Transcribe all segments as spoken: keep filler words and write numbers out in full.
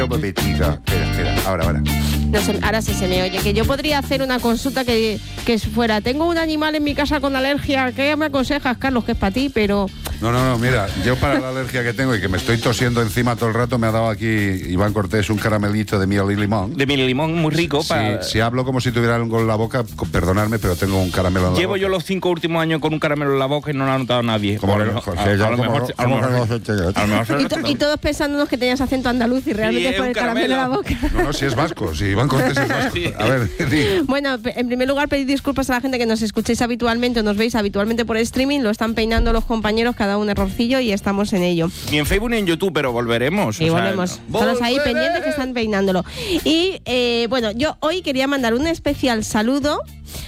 Espera, espera, ahora, ahora. No sé, ahora sí se me oye. Que yo podría hacer una consulta que, que fuera, tengo un animal en mi casa con alergia, ¿qué me aconsejas, Carlos? Que es para ti, pero... No, no, no, mira, yo para la alergia que tengo y que me estoy tosiendo encima todo el rato, me ha dado aquí Iván Cortés un caramelito de miel y limón. De miel y limón, muy rico. Sí, para... si hablo como si tuviera algo en la boca, perdonadme, pero tengo un caramelo en la Llevo boca. yo los cinco últimos años con un caramelo en la boca y no lo ha notado nadie. Como Por a lo el- mejor, a- sí, a ya lo como- mejor- a lo como mejor- no sé qué. a lo mejor- Y, to- y todos pensándonos que tenías acento andaluz y realmente Sí, es por un el caramelo en la caramelo. boca. No, no, si es vasco, si Iván Cortés es vasco. A ver, di. Bueno, en primer lugar, pedir disculpas a la gente que nos escuchéis habitualmente o nos veis habitualmente por streaming. Lo están peinando los compañeros, cada un errorcillo y estamos en ello. Ni en Facebook ni en YouTube, pero volveremos. Y o sea, volvemos. no. Todos ahí pendientes que están peinándolo. Y eh, bueno, yo hoy quería mandar un especial saludo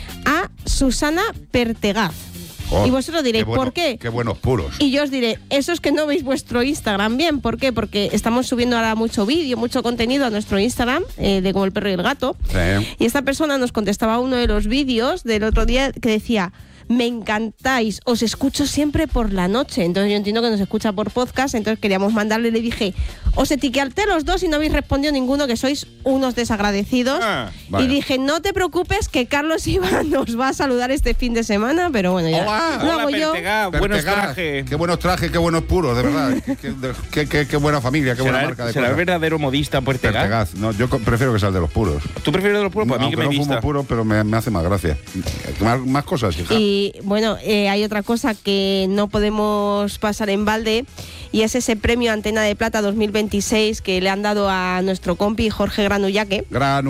a Susana Pertegaz. Oh, y vosotros diréis, qué bueno- ¿por qué? Qué buenos puros. Y yo os diré, eso es que no veis vuestro Instagram bien. ¿Por qué? Porque estamos subiendo ahora mucho vídeo, mucho contenido a nuestro Instagram, eh, de Como el Perro y el Gato. Sí. Y esta persona nos contestaba a uno de los vídeos del otro día que decía, me encantáis, os escucho siempre por la noche. Entonces yo entiendo que nos escucha por podcast, entonces queríamos mandarle, le dije, os etiqueté los dos y no habéis respondido ninguno, que sois unos desagradecidos. Ah, vaya. Y dije, no te preocupes que Carlos Iván nos va a saludar este fin de semana, pero bueno, ya Hola, lo Hola, hago yo. Pertegaz, buenos Pertegaz, trajes. Qué buenos trajes, qué buenos puros, de verdad. qué, qué- qué- qué- qué buena familia, qué buena ¿Será, marca de será el cosas. verdadero modista Pertegaz? Pertegaz. No, yo co- prefiero que sea el de los puros. ¿Tú prefieres de los puros? Pues a mí Aunque que me no fumo vista. puro, pero me, me hace más gracia. Más, más cosas, hija. Y bueno, eh, hay otra cosa que no podemos pasar en balde y es ese premio Antena de Plata dos mil veintiséis que le han dado a nuestro compi Jorge Granullaque.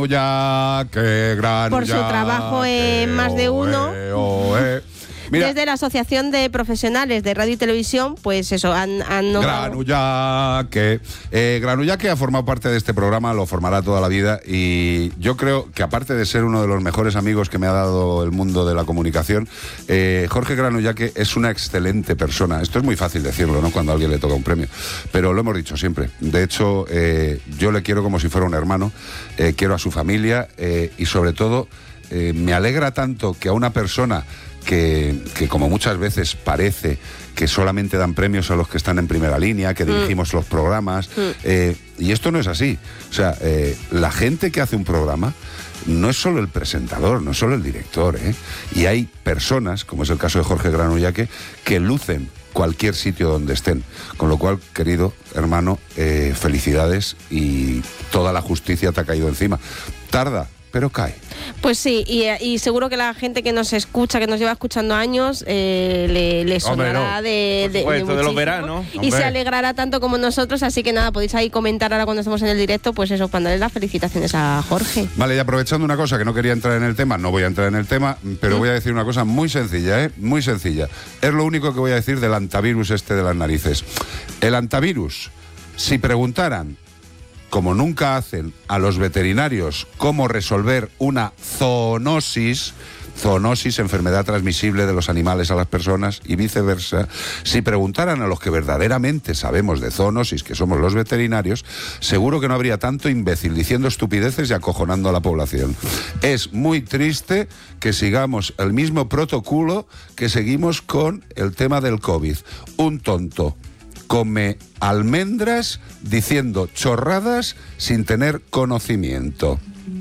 Granullaque, Granullaque. Por su trabajo en Más de Uno. Oe, oe. Mira, Desde la Asociación de Profesionales de Radio y Televisión, pues eso, han, han nombrado- Granullaque. Eh, Granullaque ha formado parte de este programa, lo formará toda la vida y yo creo que aparte de ser uno de los mejores amigos que me ha dado el mundo de la comunicación, eh, Jorge Granullaque es una excelente persona. Esto es muy fácil decirlo, ¿no? Cuando a alguien le toca un premio, pero lo hemos dicho siempre. De hecho, eh, yo le quiero como si fuera un hermano, eh, quiero a su familia eh, y sobre todo eh, me alegra tanto que a una persona Que, que como muchas veces parece que solamente dan premios a los que están en primera línea, que dirigimos los programas, eh, y esto no es así. O sea, eh, la gente que hace un programa no es solo el presentador, no es solo el director, ¿eh? Y hay personas, como es el caso de Jorge Granullaque, que lucen cualquier sitio donde estén. Con lo cual, querido hermano, eh, felicidades y toda la justicia te ha caído encima. Tarda, pero cae. Pues sí, y, y seguro que la gente que nos escucha, que nos lleva escuchando años, eh, le, le Hombre, sonará no. de, de, Por supuesto, de los muchísimo, veranos. y Hombre. se alegrará tanto como nosotros, así que nada, podéis ahí comentar ahora cuando estemos en el directo, pues eso, para darle las felicitaciones a Jorge. Vale, y aprovechando una cosa que no quería entrar en el tema, no voy a entrar en el tema, pero voy a decir una cosa muy sencilla, ¿eh? Muy sencilla. Es lo único que voy a decir del antivirus este de las narices. El antivirus, si preguntaran, como nunca hacen, a los veterinarios cómo resolver una zoonosis, zoonosis, enfermedad transmisible de los animales a las personas y viceversa, si preguntaran a los que verdaderamente sabemos de zoonosis, que somos los veterinarios, seguro que no habría tanto imbécil diciendo estupideces y acojonando a la población. Es muy triste que sigamos el mismo protocolo que seguimos con el tema del COVID. Un tonto come almendras diciendo chorradas sin tener conocimiento.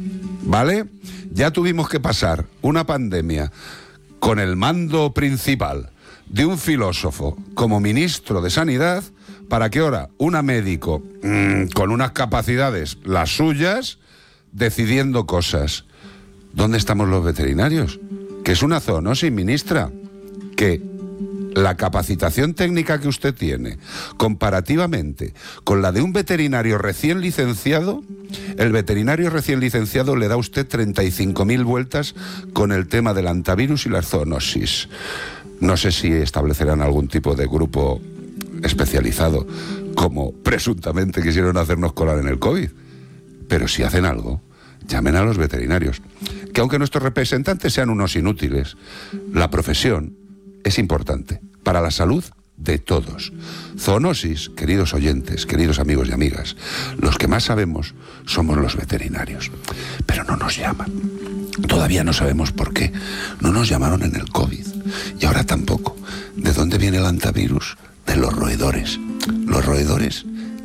¿Vale? Ya tuvimos que pasar una pandemia con el mando principal de un filósofo como ministro de Sanidad para que ahora una médico mmm, con unas capacidades las suyas decidiendo cosas. ¿Dónde estamos los veterinarios? Que es una zoonosis, ministra. Que la capacitación técnica que usted tiene, comparativamente con la de un veterinario recién licenciado, el veterinario recién licenciado le da a usted treinta y cinco mil vueltas con el tema del antivirus y la zoonosis. No sé si establecerán algún tipo de grupo especializado, como presuntamente quisieron hacernos colar en el COVID. Pero si hacen algo, llamen a los veterinarios. Que aunque nuestros representantes sean unos inútiles, la profesión es importante para la salud de todos. Zoonosis, queridos oyentes, queridos amigos y amigas, los que más sabemos somos los veterinarios. Pero no nos llaman. Todavía no sabemos por qué. No nos llamaron en el COVID. Y ahora tampoco. ¿De dónde viene el antivirus? De los roedores. Los roedores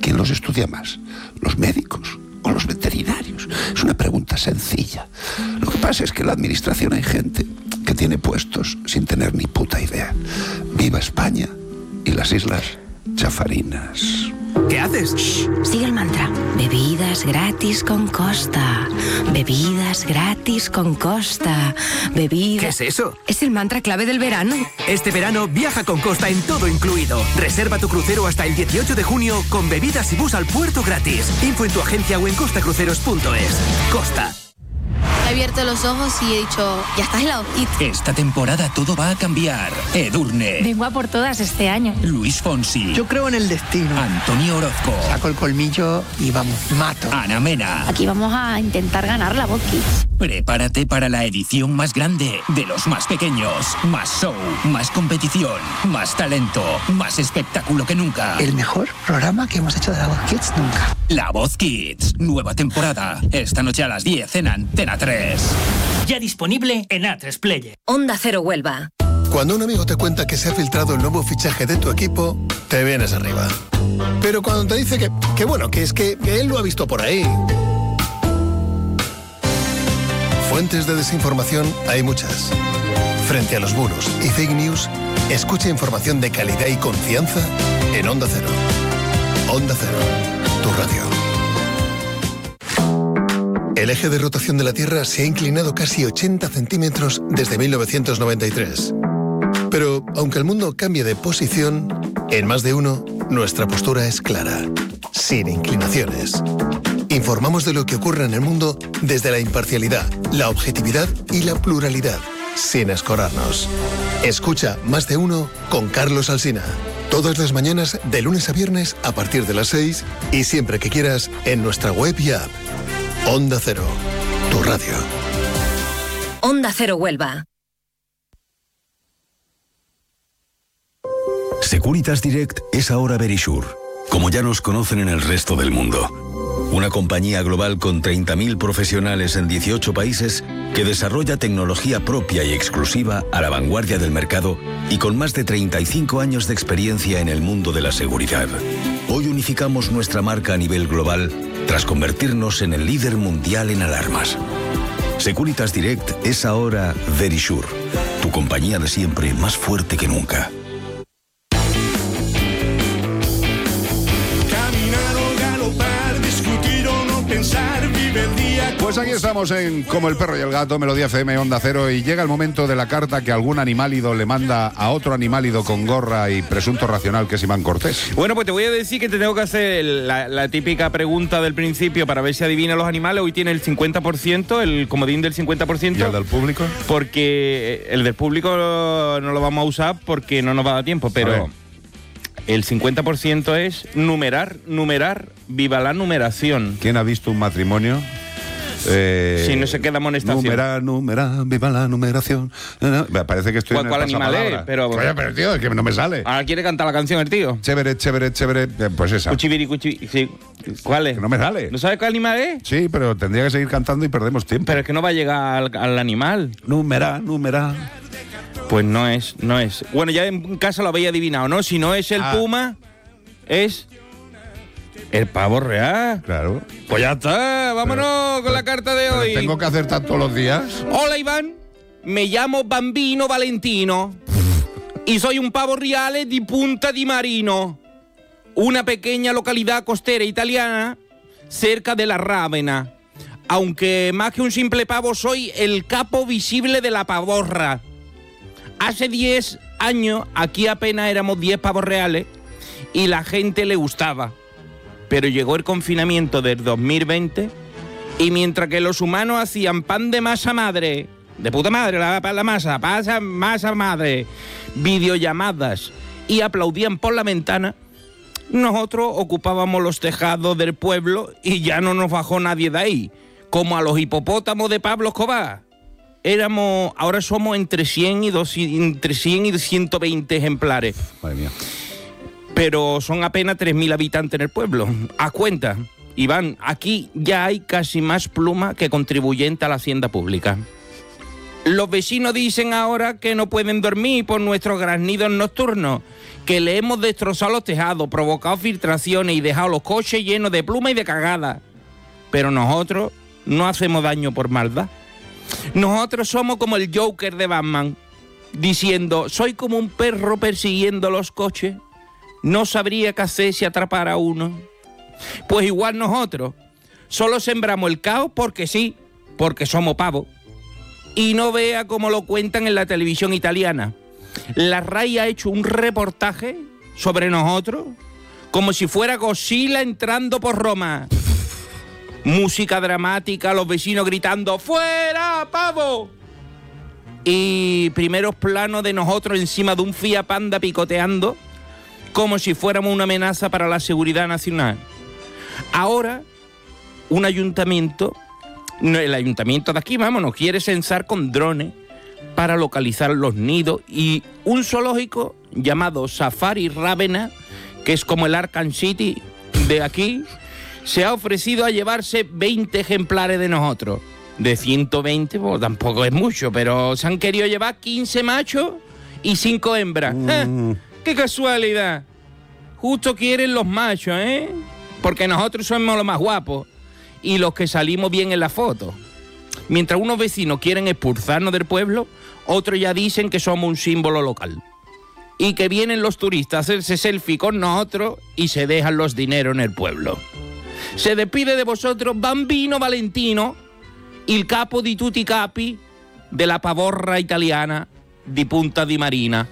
¿quién los estudia más? ¿Los médicos o los veterinarios? Es una pregunta sencilla. Lo que pasa es que en la administración hay gente que tiene puestos sin tener ni puta idea. Viva España y las Islas Chafarinas. ¿Qué haces? Shh, sigue el mantra. Bebidas gratis con Costa. Bebidas gratis con Costa. Bebidas... ¿Qué es eso? Es el mantra clave del verano. Este verano viaja con Costa en todo incluido. Reserva tu crucero hasta el dieciocho de junio con bebidas y bus al puerto gratis. Info en tu agencia o en costacruceros punto es. Costa. He abierto los ojos y he dicho, ya estás en la hojita. Esta temporada todo va a cambiar. Edurne. Vengo a por todas este año. Luis Fonsi. Yo creo en el destino. Antonio Orozco. Saco el colmillo y vamos, mato. Ana Mena. Aquí vamos a intentar ganar la Voz Kids. Prepárate para la edición más grande, de los más pequeños. Más show, más competición, más talento, más espectáculo que nunca. El mejor programa que hemos hecho de la Voz Kids nunca. La Voz Kids, nueva temporada. Esta noche a las diez en Antena tres. Ya disponible en A tres Player. Onda Cero Huelva. Cuando un amigo te cuenta que se ha filtrado el nuevo fichaje de tu equipo, te vienes arriba. Pero cuando te dice que, que bueno, que es que, que él lo ha visto por ahí. Fuentes de desinformación hay muchas. Frente a los bulos y fake news, escucha información de calidad y confianza en Onda Cero. Onda Cero, tu radio. El eje de rotación de la Tierra se ha inclinado casi ochenta centímetros desde mil novecientos noventa y tres. Pero, aunque el mundo cambie de posición, en Más de Uno, nuestra postura es clara, sin inclinaciones. Informamos de lo que ocurre en el mundo desde la imparcialidad, la objetividad y la pluralidad, sin escorarnos. Escucha Más de Uno con Carlos Alsina. Todas las mañanas, de lunes a viernes, a partir de las seis, y siempre que quieras, en nuestra web y app. Onda Cero, tu radio. Onda Cero Huelva. Securitas Direct es ahora Verisure, como ya nos conocen en el resto del mundo. Una compañía global con treinta mil profesionales en dieciocho países que desarrolla tecnología propia y exclusiva a la vanguardia del mercado y con más de treinta y cinco años de experiencia en el mundo de la seguridad. Hoy unificamos nuestra marca a nivel global tras convertirnos en el líder mundial en alarmas. Securitas Direct es ahora Verisure, tu compañía de siempre más fuerte que nunca. Pues aquí estamos en Como el perro y el gato, Melodía F M, Onda Cero, y llega el momento de la carta que algún animálido le manda a otro animálido con gorra y presunto racional, que es Iván Cortés. Bueno, pues te voy a decir que te tengo que hacer la, la típica pregunta del principio para ver si adivina los animales. Hoy tiene el cincuenta por ciento, el comodín del cincuenta por ciento. ¿Y el del público? Porque el del público no lo vamos a usar porque no nos va a dar tiempo, pero el cincuenta por ciento es numerar, numerar, viva la numeración. ¿Quién ha visto un matrimonio? Eh, si no se queda amonestación. Numera, numera, viva la numeración. Me parece que estoy ¿Cuál, en el cuál animal es? Pero, Oye, pero tío, es que no me sale. Ahora quiere cantar la canción el tío. Chévere, chévere, chévere. Pues esa. Cuchiviri, cuchiviri. Sí. ¿Cuál es? Que no me sale. ¿No sabes cuál animal es? Sí, pero tendría que seguir cantando y perdemos tiempo. Pero es que no va a llegar al, al animal. Numera, numera. Pues no es, no es. Bueno, ya en casa lo habéis adivinado, ¿no? Si no es el ah. puma, es... el pavo real. Claro. Pues ya está, vámonos pero, con pero, la carta de hoy. ¿Tengo que acertar todos los días? Hola, Iván. Me llamo Bambino Valentino y soy un pavo reale di Punta di Marino, una pequeña localidad costera italiana cerca de la Rávena. Aunque más que un simple pavo, soy el capo visible de la pavorra. Hace diez años aquí apenas éramos diez pavos reales y la gente le gustaba. Pero llegó el confinamiento del dos mil veinte y mientras que los humanos hacían pan de masa madre, de puta madre la, la masa, pasa masa madre, videollamadas y aplaudían por la ventana, nosotros ocupábamos los tejados del pueblo y ya no nos bajó nadie de ahí, como a los hipopótamos de Pablo Escobar. Éramos, ahora somos entre cien y doscientos, entre cien y ciento veinte ejemplares. Madre mía. Pero son apenas tres mil habitantes en el pueblo. Haz cuenta, Iván, aquí ya hay casi más pluma que contribuyente a la hacienda pública. Los vecinos dicen ahora que no pueden dormir por nuestros graznidos nocturnos, que le hemos destrozado los tejados, provocado filtraciones y dejado los coches llenos de pluma y de cagada. Pero nosotros no hacemos daño por maldad. Nosotros somos como el Joker de Batman, diciendo, soy como un perro persiguiendo los coches, no sabría qué hacer si atrapara a uno. Pues igual nosotros, solo sembramos el caos porque sí, porque somos pavos. Y no vea cómo lo cuentan en la televisión italiana. La RAI ha hecho un reportaje sobre nosotros como si fuera Godzilla entrando por Roma. Música dramática, los vecinos gritando ¡fuera, pavo! Y primeros planos de nosotros encima de un Fiat Panda picoteando como si fuéramos una amenaza para la seguridad nacional. Ahora, un ayuntamiento, el ayuntamiento de aquí, vamos, nos quiere censar con drones para localizar los nidos, y un zoológico llamado Safari Rávena, que es como el Arkham City de aquí, se ha ofrecido a llevarse veinte ejemplares de nosotros. De ciento veinte, pues tampoco es mucho, pero se han querido llevar quince machos y cinco hembras. Mm. ¡Ah! ¡Qué casualidad! Justo quieren los machos, ¿eh? Porque nosotros somos los más guapos y los que salimos bien en la foto. Mientras unos vecinos quieren expulsarnos del pueblo, otros ya dicen que somos un símbolo local. Y que vienen los turistas a hacerse selfie con nosotros y se dejan los dineros en el pueblo. Se despide de vosotros Bambino Valentino, il capo di tutti i capi de la pavorra italiana di Punta di Marina.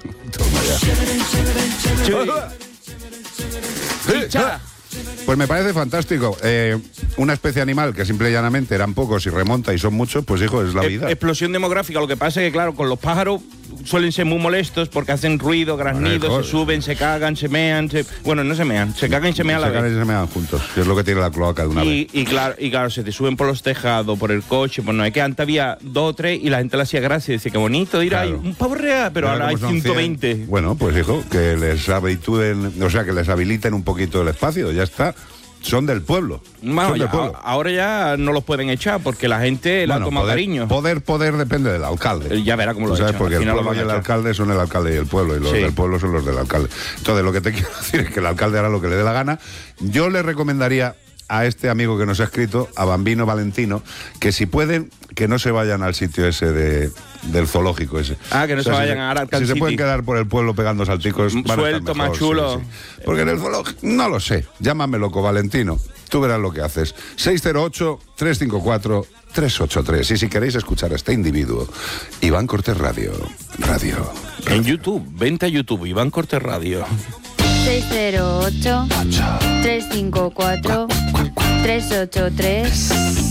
Pues me parece fantástico. Eh, una especie animal que simple y llanamente eran pocos y remonta y son muchos, pues hijo, es la vida. Explosión demográfica. Lo que pasa es que, claro, con los pájaros suelen ser muy molestos porque hacen ruido, graznidos, bueno, se suben, se cagan, se mean. Se... Bueno, no se mean, se cagan y se mean a la vez. Se cagan y se mean juntos, que es lo que tiene la cloaca de una y, vez. Y claro, y claro, se te suben por los tejados, por el coche. Pues no, es que antes había dos o tres y la gente le hacía gracia. Decía, qué bonito, ir ahí, un pavo real, pero, pero ahora hay ciento veinte. cien. Bueno, pues hijo, que les habitúen, o sea, que les habiliten un poquito el espacio, ya está. Son del pueblo. Bueno, son ya, del pueblo. Ahora ya no los pueden echar porque la gente bueno, la toma poder, cariño. Poder, poder depende del alcalde. Ya verá cómo lo ¿sabes? echan. Porque el pueblo y el alcalde son el alcalde y el pueblo, y los sí. del pueblo son los del alcalde. Entonces, lo que te quiero decir es que el alcalde hará lo que le dé la gana. Yo le recomendaría a este amigo que nos ha escrito, a Bambino Valentino, que si pueden, que no se vayan al sitio ese de, del zoológico ese. Ah, que no o sea, se vayan si, a Arkham Si City. se pueden quedar por el pueblo pegando salticos, van suelto, a estar mejor, más chulo. Sí, sí. Porque en el zoológico, no lo sé, llámame loco, Valentino. Tú verás lo que haces. seis cero ocho, tres cinco cuatro, tres ocho tres. Y si queréis escuchar a este individuo, Iván Cortés Radio. Radio. En YouTube, vente a YouTube, Iván Cortés Radio. seis cero ocho, tres cinco cuatro, tres ocho tres.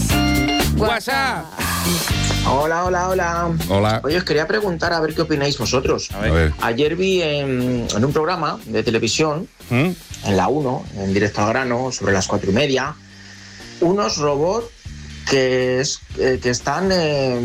WhatsApp. Hola, hola, hola. Hola. Oye, os quería preguntar a ver qué opináis vosotros. A ver. Ayer vi en, en un programa de televisión, ¿Mm? en la uno, en Directo al Grano, sobre las cuatro y media, unos robots que, es, eh, que están eh,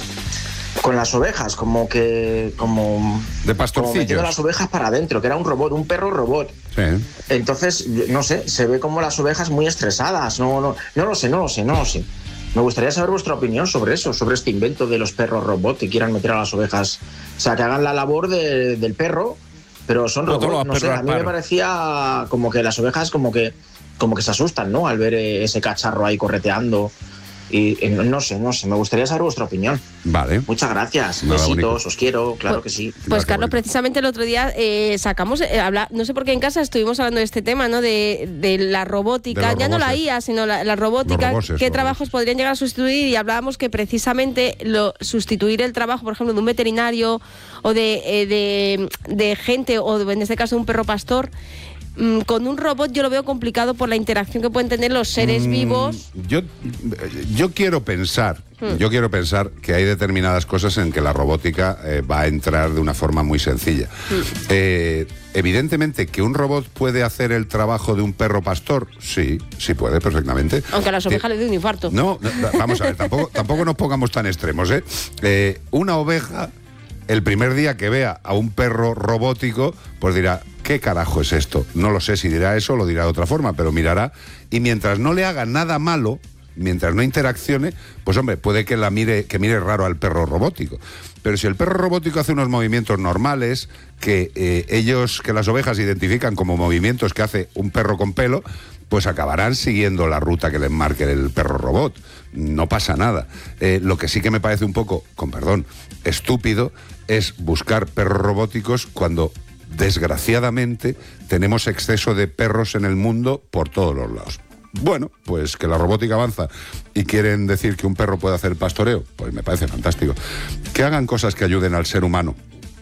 con las ovejas, como que... como de pastorcillos. Como metiendo las ovejas para adentro, que era un robot, un perro robot. Sí. Entonces, no sé, se ve como las ovejas muy estresadas. No, no, no lo sé, no lo sé, no lo sé. Me gustaría saber vuestra opinión sobre eso, sobre este invento de los perros robot que quieran meter a las ovejas. O sea, que hagan la labor de, del perro, pero son robots. No sé, a mí me parecía como que las ovejas como que, como que se asustan, ¿no? Al ver ese cacharro ahí correteando. Y eh, no sé, no sé, me gustaría saber vuestra opinión. Vale. Muchas gracias. Nada, besitos, bonito. Os quiero, claro pues, que sí. Pues Carlos, precisamente el otro día eh, sacamos, eh, habla, no sé por qué en casa estuvimos hablando de este tema, ¿no? De, de la robótica, de ya roboses. no la I A, sino la, la robótica, roboses, qué roboses. trabajos podrían llegar a sustituir, y hablábamos que precisamente lo, sustituir el trabajo, por ejemplo, de un veterinario o de, eh, de, de gente, o de, en este caso un perro pastor, con un robot yo lo veo complicado por la interacción que pueden tener los seres mm, vivos. Yo, yo quiero pensar, mm. yo quiero pensar que hay determinadas cosas en que la robótica eh, va a entrar de una forma muy sencilla. Mm. Eh, evidentemente que un robot puede hacer el trabajo de un perro pastor, sí, sí puede perfectamente. Aunque a las ovejas le dé un infarto. No, no, vamos a ver, tampoco, tampoco nos pongamos tan extremos, ¿eh? Eh, una oveja, el primer día que vea a un perro robótico, pues dirá, ¿qué carajo es esto? No lo sé si dirá eso o lo dirá de otra forma, pero mirará, y mientras no le haga nada malo, mientras no interaccione, pues hombre, puede que la mire, que mire raro al perro robótico. Pero si el perro robótico hace unos movimientos normales, que eh, ellos, que las ovejas identifican como movimientos que hace un perro con pelo, pues acabarán siguiendo la ruta que les marque el perro robot. No pasa nada. Eh, lo que sí que me parece un poco, con perdón, estúpido, es buscar perros robóticos cuando, desgraciadamente, tenemos exceso de perros en el mundo por todos los lados. Bueno, pues que la robótica avanza y quieren decir que un perro puede hacer pastoreo, pues me parece fantástico. Que hagan cosas que ayuden al ser humano,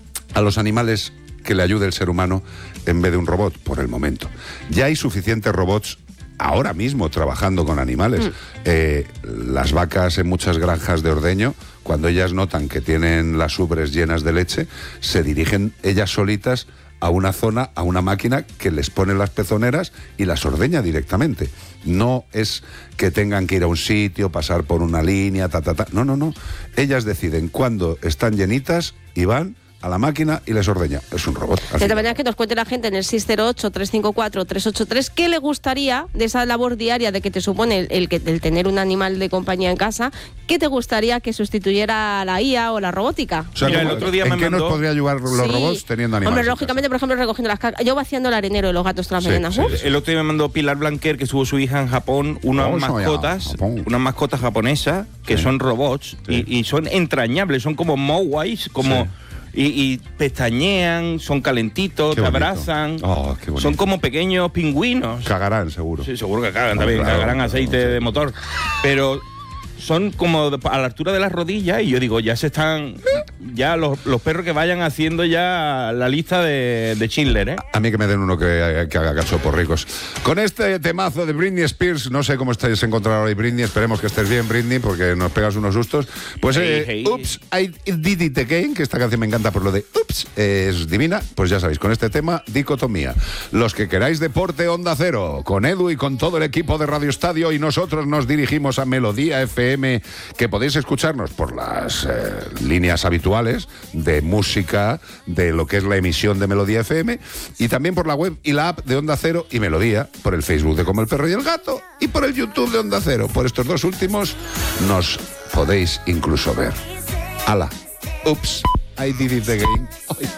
a los animales que le ayude el ser humano en vez de un robot, por el momento. Ya hay suficientes robots ahora mismo trabajando con animales. Mm. Eh, las vacas en muchas granjas de ordeño, cuando ellas notan que tienen las ubres llenas de leche, se dirigen ellas solitas a una zona, a una máquina que les pone las pezoneras y las ordeña directamente. No es que tengan que ir a un sitio, pasar por una línea, ta, ta, ta. No, no, no. Ellas deciden cuándo están llenitas y van a la máquina y les ordeña. Es un robot. De todas maneras, que nos cuente la gente en el seis cero ocho, tres cinco cuatro, tres ocho tres qué le gustaría de esa labor diaria de que te supone el, el, el tener un animal de compañía en casa, qué te gustaría que sustituyera la I A o la robótica. O sea, mira, el otro día ¿en me qué mandó... nos podría ayudar los sí. robots teniendo animales? Hombre, lógicamente, por ejemplo, recogiendo las cacas. Yo vaciando el arenero de los gatos todas las Sí, mañanas. sí, Uf. El otro día me mandó Pilar Blanquer, que estuvo su hija en Japón, unas Oh, mascotas, Japón. unas mascotas japonesas que Sí. son robots Sí. y, y son entrañables, son como Mowais, como... Sí. Y, y pestañean, son calentitos, Qué te bonito. abrazan. Oh, qué bonito. Son como pequeños pingüinos. Cagarán, seguro. Sí, seguro que cagan No, también, claro, cagarán claro, aceite sí. de motor. Pero son como de- a la altura de las rodillas y yo digo, ya se están, ya los, los perros que vayan haciendo ya la lista de, de Schindler, ¿eh? A mí que me den uno que, que haga cachopos ricos. Con este temazo de Britney Spears, no sé cómo estáis encontrando hoy, Britney, esperemos que estés bien, Britney, porque nos pegas unos sustos. Pues, eh, Hey, hey. Oops, I Did It Again, que esta canción me encanta por lo de Oops, eh, es divina. Pues ya sabéis, con este tema, dicotomía. Los que queráis deporte, Onda Cero, con Edu y con todo el equipo de Radio Estadio, y nosotros nos dirigimos a Melodía F M, que podéis escucharnos por las eh, líneas habituales de música, de lo que es la emisión de Melodía F M, y también por la web y la app de Onda Cero y Melodía, por el Facebook de Como el Perro y el Gato, y por el YouTube de Onda Cero. Por estos dos últimos nos podéis incluso ver. ¡Hala! Ups, I did it again. Ay.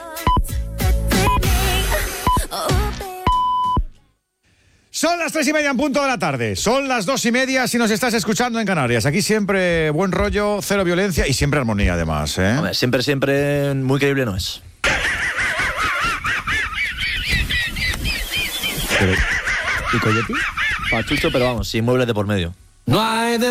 Son las tres y media en punto de la tarde. Son las dos y media si nos estás escuchando en Canarias. Aquí siempre buen rollo, cero violencia y siempre armonía, además, ¿eh? Hombre, siempre, siempre muy creíble no es. Pero, ¿y Coyote? Pachucho, pero vamos, sin muebles de por medio. No hay de